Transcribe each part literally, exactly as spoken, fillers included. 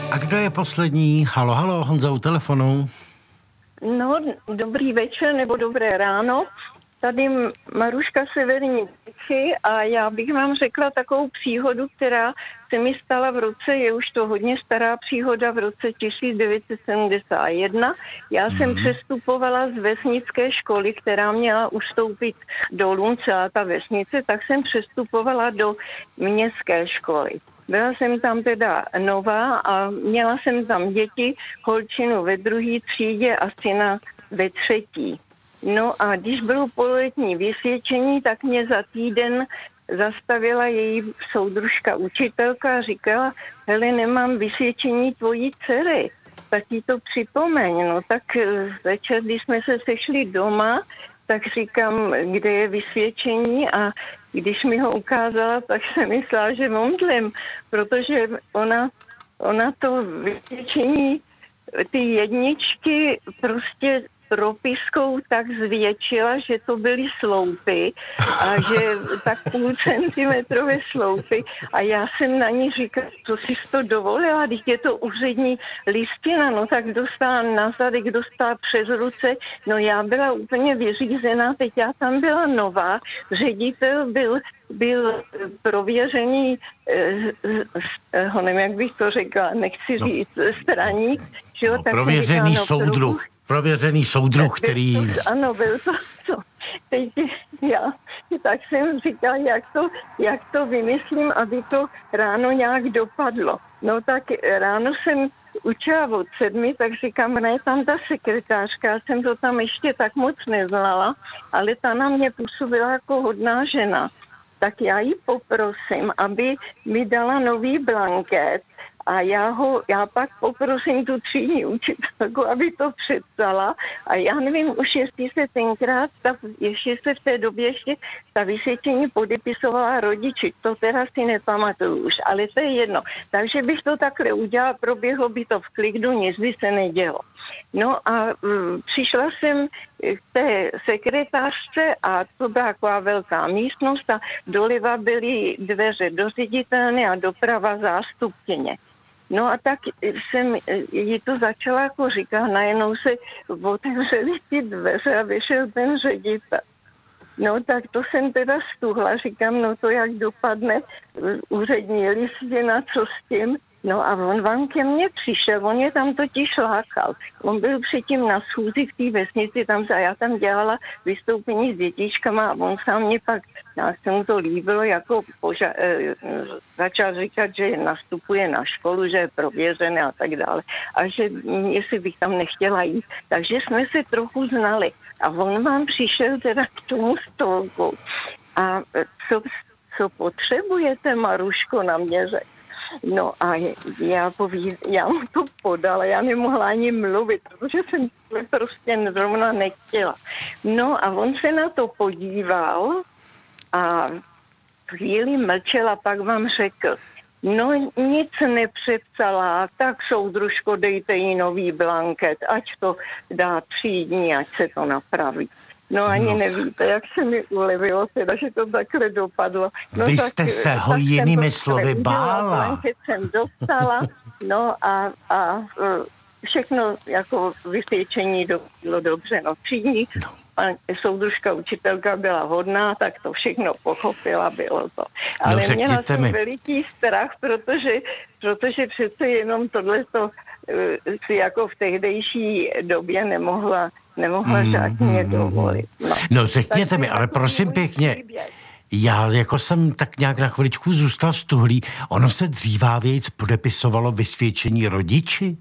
A kdo je poslední? Halo, halo, Honza u telefonu. No, dobrý večer nebo dobré ráno. Tady Maruška Severní Čechy a já bych vám řekla takovou příhodu, která se mi stala v roce, je už to hodně stará příhoda, v roce tisíc devět set sedmdesát jedna. Já jsem mm. přestupovala z vesnické školy, která měla ustoupit dolů, celá ta vesnice, tak jsem přestupovala do městské školy. Byla jsem tam teda nová a měla jsem tam děti, holčinu ve druhé třídě a syna ve třetí. No a když bylo pololetní vysvědčení, tak mě za týden zastavila její soudružka učitelka a říkala, hele, nemám vysvědčení tvojí dcery, tak jí to připomeň. No tak večer, když jsme se sešli doma, tak říkám, kde je vysvědčení a když mi ho ukázala, tak jsem myslela, že omdlem, protože ona, ona to vysvědčení, ty jedničky prostě propiskou tak zvětšila, že to byly sloupy a že tak půl centimetrové sloupy a já jsem na ní říkala, co jsi to dovolila, když je to úřední listina, no tak dostala na zadek, dostala přes ruce, no já byla úplně vyřízená, teď já tam byla nová, ředitel byl byl prověřený, eh, nevím, jak bych to řekla, nechci no. říct, straník, že jo, no, tak prověřený říká, no, soudruh. Prověřený soudruh, který... To, ano, byl to, to. Teď já, tak jsem říkala, jak to, jak to vymyslím, aby to ráno nějak dopadlo. No tak ráno jsem učila od sedmi, tak říkám, ne, tam ta sekretářka, já jsem to tam ještě tak moc neznala, ale ta na mě působila jako hodná žena. Tak já ji poprosím, aby mi dala nový blanket a já ho, já pak poprosím tu třídní učitelku, aby to přepsala a já nevím už, jestli se tenkrát, ta, ještě se v té době ještě ta vysvědčení podepisovala rodiči, to teda si nepamatuju už, ale to je jedno. Takže bych to takhle udělala, proběhlo by to v klidu, nic by se nedělo. No a um, přišla jsem k té sekretářce a to byla taková velká místnost a doleva byly dveře do ředitelny a doprava zástupkyně. No a tak jsem jí to začala jako říkat, najednou se otevřely ty dveře a vyšel ten ředitel. No tak to jsem teda stuhla, říkám, no to jak dopadne, úřední listina, co s tím. No a on vám ke mně přišel, on je tam totiž lákal. On byl předtím na schůzi v té vesnici, tam a já tam dělala vystoupení s dětičkama a on sám mě pak, já se mu to líbilo, jako poža- e, začal říkat, že nastupuje na školu, že je prověřené a tak dále. A že jestli bych tam nechtěla jít. Takže jsme se trochu znali. A on vám přišel teda k tomu stolku. A co, co potřebujete, Maruško, na mě řekl. No a já, poví, já mu to podala, já nemohla ani mluvit, protože jsem to prostě zrovna nechtěla. No a on se na to podíval a chvíli mlčel a pak vám řekl, no nic nepřepsala, tak soudružko, dejte jí nový blanket, ať to dá třídní, ať se to napraví. No ani no. Nevíte, jak se mi ulevilo, teda, že to takhle dopadlo. No, Vy tak, jste se ho jinými slovy bála. Jsem dostala, no a, a všechno jako vysvědčení bylo dobře. No třídní, no. Pan, soudružka, učitelka byla hodná, tak to všechno pochopila, bylo to. Ale no, měla jsem mi. veliký strach, protože, protože přece jenom tohleto si jako v tehdejší době nemohla nemohla mm, žádně mm, dovolit. No, no řekněte tak mi, ale prosím pěkně, já jako jsem tak nějak na chviličku zůstal stuhlý, ono se dřívávějc podepisovalo vysvědčení rodiči?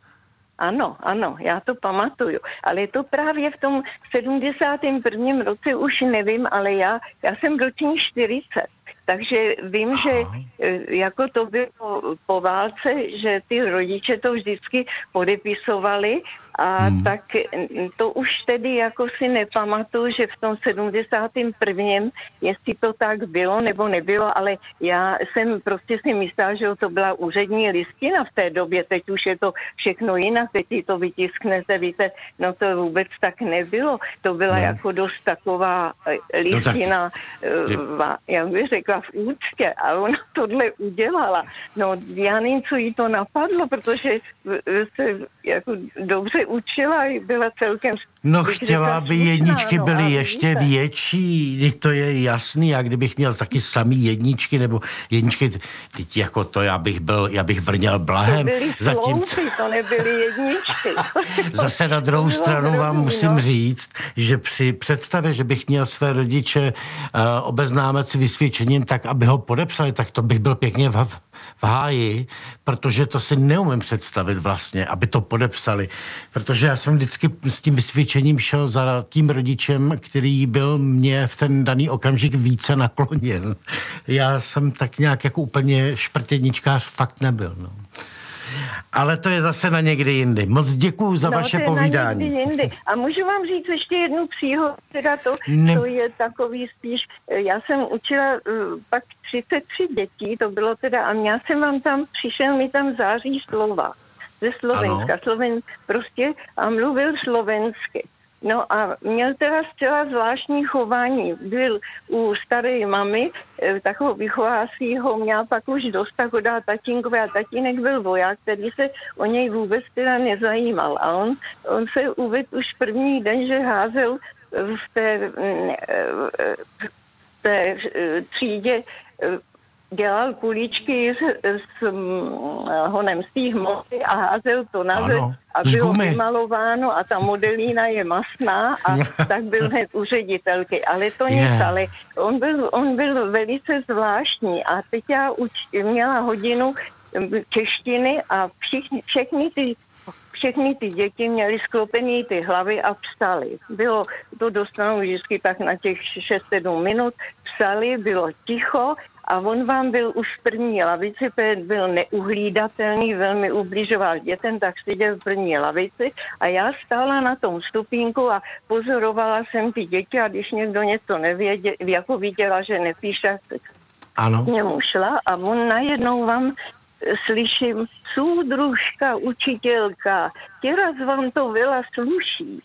Ano, ano, já to pamatuju, ale je to právě v tom sedmdesátém prvním roce už nevím, ale já, já jsem v ročník čtyřicet. Takže vím, Aha. že jako to bylo po válce, že ty rodiče to vždycky podepisovali A Hmm. tak to už tedy jako si nepamatuju, že v tom sedmdesátém prvním jestli to tak bylo nebo nebylo, ale já jsem prostě si myslela, že to byla úřední listina v té době, teď už je to všechno jinak, teď si to vytisknete, víte, no to vůbec tak nebylo, to byla No. jako dost taková listina, No tak, jak bych řekla, v úctě, a ona tohle udělala. No já nevím, co jí to napadlo, protože se jako dobře učila, byla celkem... No chtěla, aby jedničky no, byly a ještě víte. větší, to je jasný, a kdybych měl taky samý jedničky, nebo jedničky, teď jako to, já bych byl, já bych vrněl To blahem. byly Zatímco sloupy, to nebyly jedničky. zase na druhou To bylo stranu vám hrozný, musím no. říct, že při představě, že bych měl své rodiče uh, obeznámet s vysvědčením tak, aby ho podepsali, tak to bych byl pěkně v, v háji, protože to si neumím představit vlastně, aby to podepsali. Protože já jsem vždycky s tím vysvědčením šel za tím rodičem, který byl mě v ten daný okamžik více nakloněn. Já jsem tak nějak jako úplně šprtědničkář fakt nebyl. No. Ale to je zase na někdy jindy. Moc děkuju za No, vaše to je na povídání. někdy jindy. A můžu vám říct ještě jednu příhodu, teda to, Ne. to je takový spíš, já jsem učila uh, pak třicet tři dětí, to bylo teda, a já jsem vám tam, přišel mi tam září slova ze Slovenska, Ano. Sloven, prostě a mluvil slovensky. No a měl teda zcela zvláštní chování. Byl u staré mamy, eh, takového vychovávacího, měl pak už dost, tak ho dá tatínkové, a tatínek byl voják, který se o něj vůbec teda nezajímal. A on, on se uvedl už první den, že házel v té, mm, eh, v té eh, třídě, eh, dělal kuličky s, s mm, honem z té hmoty a házel to na zem Ano, a z bylo gumy. vymalováno a ta modelína je masná a tak byl hned u ředitelky. Ale to nic, Yeah. ale on byl, on byl velice zvláštní a teď já uč, měla hodinu češtiny a všichni, všechny ty všechny ty děti měly sklopený ty hlavy a psali. Bylo to dostanou vždycky tak na těch šest sedm minut, psali, bylo ticho a on vám byl už v první lavici, byl neuhlídatelný, velmi ubližoval dětem, tak seděl v první lavici a já stála na tom stupínku a pozorovala jsem ty děti a když někdo něco nevěděl, jako viděla, že nepíše, Ano. k němu šla a on najednou vám slyším, súdružka, učitelka, teraz vám to veľa sluší.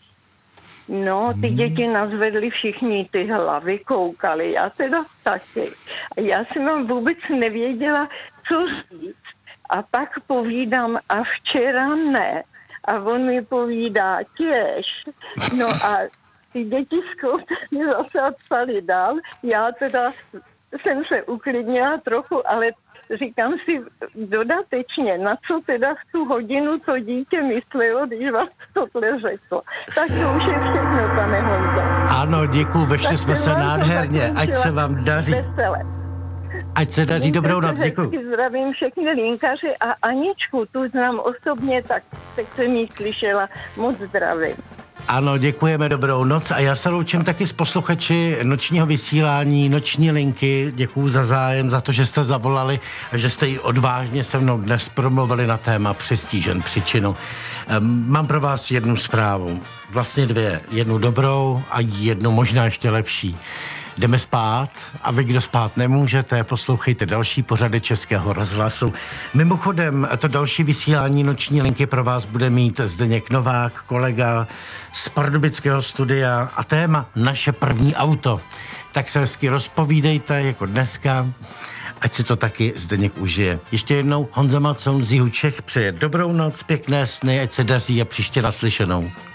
No, ty děti nazvedli všichni ty hlavy, koukali, já teda taky. A já jsem vám vůbec nevěděla, co říct. A pak povídám, a včera ne. A on mi povídá, těž. No a ty děti skoutali zase a psali dál. Já teda jsem se uklidnila trochu, ale říkám si dodatečně, na co teda v tu hodinu to dítě myslelo, když vám tohle řeklo. Tak to už je všechno, pane Honzo. Ano, děkuju, vešli Tak jsme jsem se vám to nádherně, ať zakončila se vám daří. Vesele. Ať se daří, dobrou noc, děkuju. Hezky zdravím všechny linkaři a Aničku, tu znám osobně, tak teď jsem jí slyšela, moc zdravím. Ano, děkujeme, dobrou noc a já se loučím taky s posluchači nočního vysílání, noční linky. Děkuju za zájem, za to, že jste zavolali a že jste ji odvážně se mnou dnes promluvili na téma přestížen příčinu. Ehm, mám pro vás jednu zprávu, vlastně dvě, jednu dobrou a jednu možná ještě lepší. Jdeme spát a vy, kdo spát nemůžete, poslouchejte další pořady Českého rozhlasu. Mimochodem, to další vysílání noční linky pro vás bude mít Zdeněk Novák, kolega z pardubického studia a téma Naše první auto. Tak se hezky rozpovídejte, jako dneska, ať si to taky Zdeněk užije. Ještě jednou Honza Macon z Jihu Čech přeje dobrou noc, pěkné sny, ať se daří a příště naslyšenou.